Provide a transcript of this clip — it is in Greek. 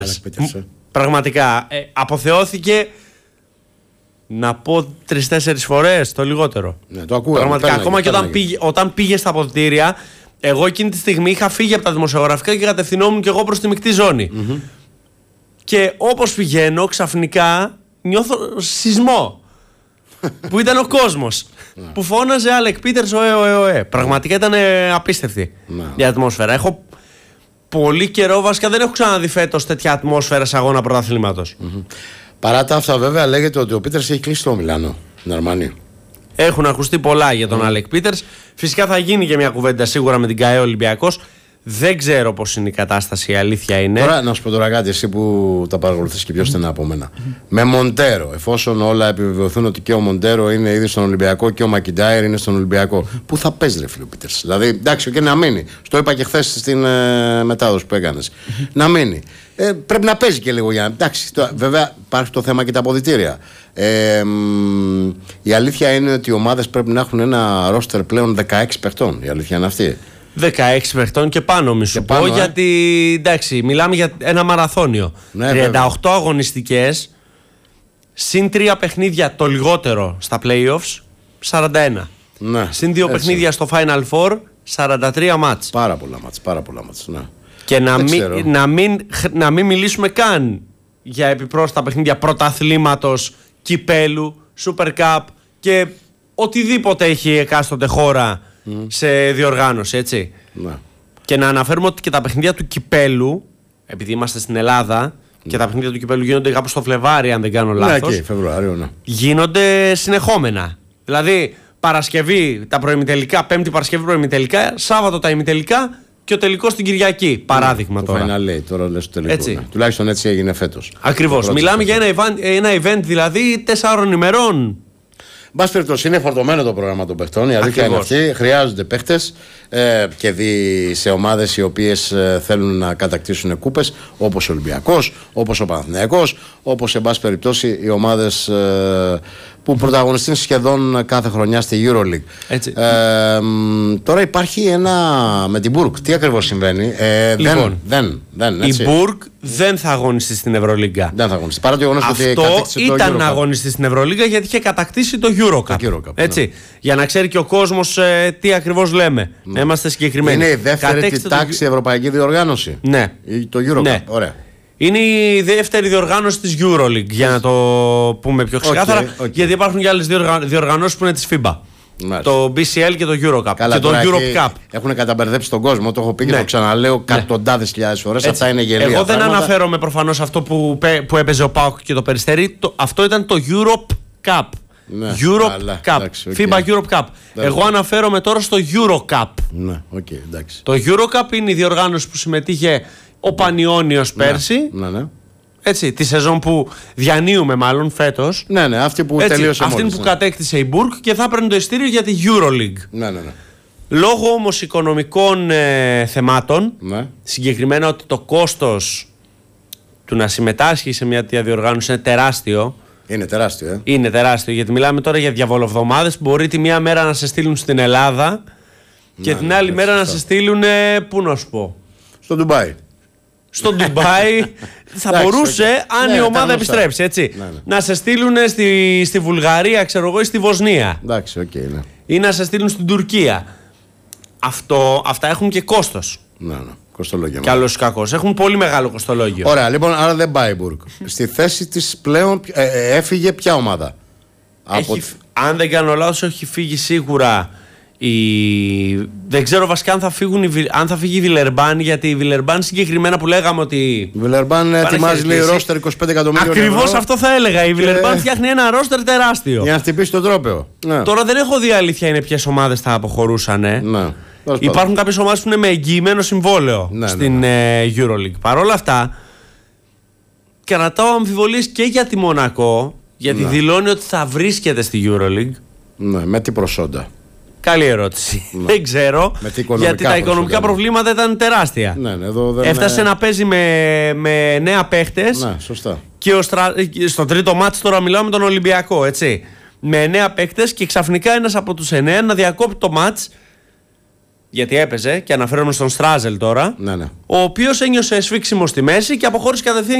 Πραγματικά αποθεώθηκε. Να πω 3-4 φορές το λιγότερο. Ναι, το ακούγαμε. Πραγματικά, ακόμα και όταν πήγε στα αποδυτήρια, εγώ εκείνη τη στιγμή είχα φύγει από τα δημοσιογραφικά και κατευθυνόμουν και εγώ προς τη μεικτή ζώνη. Mm-hmm. Και όπως πηγαίνω, ξαφνικά νιώθω σεισμό. Που ήταν ο κόσμος. Που φώναζε Άλεκ Πίτερς, ωε. Πραγματικά ήταν απίστευτη η ατμόσφαιρα. Έχω πολύ καιρό, βασικά δεν έχω ξαναδεί φέτος τέτοια ατμόσφαιρα σε αγώνα πρωταθλήματος. Mm-hmm. Παρά τα αυτά, βέβαια, λέγεται ότι ο Πίτερς έχει κλείσει το Μιλάνο, την Αρμανή. Έχουν ακουστεί πολλά για τον Άλεκ Πίτερς. Φυσικά θα γίνει και μια κουβέντα σίγουρα με την ΚΑΕ Ολυμπιακός. Δεν ξέρω πώς είναι η κατάσταση, η αλήθεια είναι. Τώρα, να σου πω τώρα κάτι, εσύ που τα παρακολουθείς και πιο στενά από μένα. Με Μοντέρο, εφόσον όλα επιβεβαιωθούν ότι και ο Μοντέρο είναι ήδη στον Ολυμπιακό και ο Μακιντάιρ είναι στον Ολυμπιακό, πού θα παίζει, ρε φίλε, ο Πίτερς? Δηλαδή, εντάξει, και να μείνει. Στο είπα και χθες στην μετάδοση που έκανες. Να μείνει. Πρέπει να παίζει και λίγο για να. Εντάξει, βέβαια υπάρχει το θέμα και τα αποδυτήρια. Η αλήθεια είναι ότι οι ομάδες πρέπει να έχουν ένα ρόστερ πλέον 16 παιχτών. Η αλήθεια είναι αυτή. 16 παιχτών και πάνω, μη σου πω, γιατί εντάξει, μιλάμε για ένα μαραθώνιο. Ναι, 38 βέβαια. Αγωνιστικές, συν 3 παιχνίδια το λιγότερο στα playoffs, 41. Ναι, συν 2 παιχνίδια στο Final Four, 43 μάτς. Πάρα πολλά μάτς, ναι. Και να μην μιλήσουμε καν για επιπρόσθετα παιχνίδια πρωταθλήματος, κυπέλου, Super Cup και οτιδήποτε έχει εκάστοτε χώρα σε διοργάνωση, έτσι. Ναι. Και να αναφέρουμε ότι και τα παιχνίδια του κυπέλου, επειδή είμαστε στην Ελλάδα, και τα παιχνίδια του κυπέλου γίνονται κάπου στο Φλεβάρι, αν δεν κάνω λάθος. Ναι, εκεί, Φεβρουάριο, ναι. Γίνονται συνεχόμενα. Δηλαδή, Παρασκευή τα προημιτελικά, Πέμπτη Παρασκευή προημιτελικά, Σάββατο τα ημιτελικά και ο τελικός την Κυριακή. Παράδειγμα τώρα. Το final, τώρα λες το τελικό. Ναι. Τουλάχιστον έτσι έγινε φέτος. Ακριβώς. Μιλάμε για ένα event δηλαδή 4 ημερών. Εν πάση περιπτώσει, είναι φορτωμένο το πρόγραμμα των παιχτών. Η αλήθεια είναι αυτή. Χρειάζονται παίχτες και σε ομάδες οι οποίες θέλουν να κατακτήσουν κούπες, όπως ο Ολυμπιακός, όπως ο Παναθηναϊκός, όπως εν πάση περιπτώσει οι ομάδες που πρωταγωνιστούν σχεδόν κάθε χρονιά στη EuroLeague. Τώρα υπάρχει ένα με την Μπουργκ. Τι ακριβώς συμβαίνει? Λοιπόν, έτσι. Η Μπουργκ δεν θα αγωνιστεί στην Ευρωλίγκα. Δεν θα αγωνιστεί. Παρά το γεγονός ότι ήταν να αγωνιστεί στην Ευρωλίγκα γιατί είχε κατακτήσει το EuroCup. Έτσι. Ναι. Για να ξέρει και ο κόσμος τι ακριβώς λέμε. Ναι. Είμαστε συγκεκριμένοι. Είναι η δεύτερη τάξη ευρωπαϊκή διοργάνωση. Ναι. Το EuroCup. Ναι. Ωραία. Είναι η δεύτερη διοργάνωση της EuroLeague, για να το πούμε πιο ξεκάθαρα, γιατί υπάρχουν και άλλες διοργανώσεις που είναι της FIBA. Το BCL και το EuroCup. Καλά, και το Europe Cup. Έχουν καταμπερδέψει τον κόσμο, το έχω πει και το ξαναλέω εκατοντάδες χιλιάδες φορές. Αυτά είναι γελία. Εγώ δεν αναφέρομαι προφανώς αυτό που έπαιζε ο ΠΑΟΚ και το Περιστέρι. Αυτό ήταν το Europe Cup. Ναι, Europe Cup. FIBA Europe Cup. Εγώ αναφέρομαι τώρα στο EuroCup. Ναι, εντάξει. Το EuroCup είναι η διοργάνωση που συμμετείχε ο Πανιώνιος πέρσι. Ναι. Έτσι, τη σεζόν που διανύουμε μάλλον φέτος. Ναι, αυτή που τελείωσε μόλις. Αυτή που κατέκτησε η Μπουργκ και θα έπαιρνε το ειστήριο για τη EuroLeague. Ναι. Λόγω όμως οικονομικών θεμάτων, συγκεκριμένα ότι το κόστος του να συμμετάσχει σε μια τέτοια διοργάνωση είναι τεράστιο. Είναι τεράστιο, Είναι τεράστιο, γιατί μιλάμε τώρα για διαβολοβδομάδες που μπορεί τη μία μέρα να σε στείλουν στην Ελλάδα και την άλλη μέρα να σε στείλουν, πού να σου πω, στο Ντουμπάι. Στο Ντουμπάι θα μπορούσε, αν η ομάδα επιστρέψει, έτσι. Να σε στείλουν στη Βουλγαρία, ξέρω εγώ, ή στη Βοσνία. Εντάξει, ή να σε στείλουν στην Τουρκία. Αυτά έχουν και κόστος. Ναι. Κοστολόγιο. Καλώς ή κακώς. Έχουν πολύ μεγάλο κοστολόγιο. Ωραία, λοιπόν, άρα δεν πάει η Μπουργκ. Στη θέση της πλέον έφυγε ποια ομάδα? Αν δεν κάνω λάθος, έχει φύγει σίγουρα. Δεν ξέρω βασικά αν θα φύγει η Βιλερμπάν, γιατί η Βιλερμπάν συγκεκριμένα που λέγαμε ότι. Η Βιλερμπάν ετοιμάζει, λέει, ρόστερ 25 εκατομμύρια. Ακριβώς αυτό θα έλεγα. Η Βιλερμπάν φτιάχνει ένα ρόστερ τεράστιο. Για να χτυπήσει τον τρόπαιο. Ναι. Τώρα δεν έχω δει αλήθεια είναι ποιες ομάδες θα αποχωρούσαν. Ναι. Υπάρχουν κάποιες ομάδες που είναι με εγγυημένο συμβόλαιο στην EuroLeague. Παρ' όλα αυτά, κρατάω αμφιβολίες και για τη Μονακό, γιατί δηλώνει ότι θα βρίσκεται στη EuroLeague. Ναι, με τι προσόντα? Καλή ερώτηση. Δεν ξέρω. Γιατί τα οικονομικά προβλήματα ήταν τεράστια. Έφτασε να παίζει με νέα παίχτες. Ναι, σωστά. Και στο τρίτο μάτς τώρα μιλάω με τον Ολυμπιακό, έτσι. Με νέα παίχτες και ξαφνικά ένας από τους 9 να διακόπτει το μάτς γιατί έπαιζε, και αναφέρομαι στον Στράζελ τώρα, Ναι. ο οποίος ένιωσε σφίξιμο στη μέση και αποχώρησε κατευθείαν